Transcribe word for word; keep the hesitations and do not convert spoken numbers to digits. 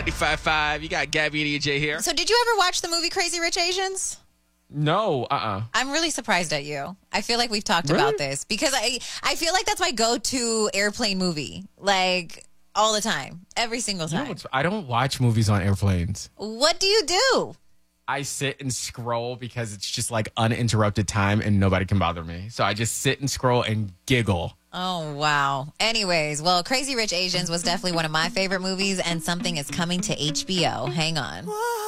ninety-five point five. You got Gabby and E J here. So did you ever watch the movie Crazy Rich Asians? No, uh-uh. I'm really surprised at you. I feel like we've talked Really? about this because I, I feel like that's my go-to airplane movie, like all the time, every single You know time. what's- I don't watch movies on airplanes. What do you do? I sit and scroll because it's just like uninterrupted time and nobody can bother me. So I just sit and scroll and giggle. Oh, wow. Anyways, well, Crazy Rich Asians was definitely one of my favorite movies, and something is coming to H B O. Hang on.